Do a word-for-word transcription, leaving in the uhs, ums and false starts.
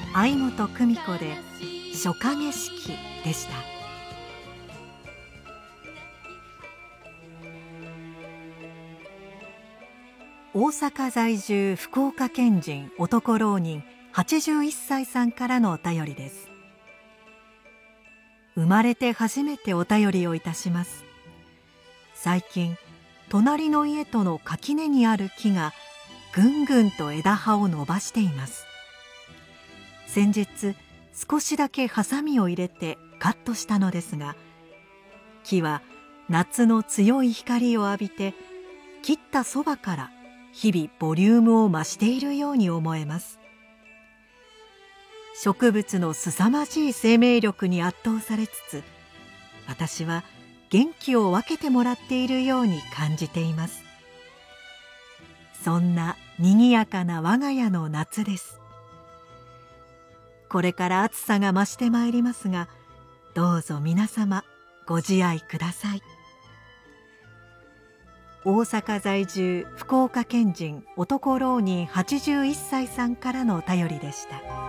相本久美子で初夏式でした。大阪在住福岡県人男浪人はちじゅういっさいさんからのお便りです。生まれて初めてお便りをいたします。最近隣の家との垣根にある木がぐんぐんと枝葉を伸ばしています。先日少しだけハサミを入れてカットしたのですが、木は夏の強い光を浴びて切ったそばから日々ボリュームを増しているように思えます。植物の凄まじい生命力に圧倒されつつ、私は元気を分けてもらっているように感じています。そんなにぎやかな我が家の夏です。これから暑さが増してまいりますが、どうぞ皆様ご自愛ください。大阪在住福岡県人男浪人はちじゅういっさいさんからのお便りでした。